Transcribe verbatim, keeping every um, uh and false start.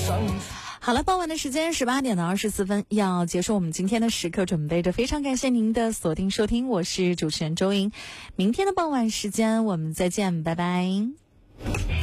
好了，傍晚的时间十八点的二十四分，要结束我们今天的时刻准备着，非常感谢您的锁定收听，我是主持人周莹。明天的傍晚时间我们再见，拜拜。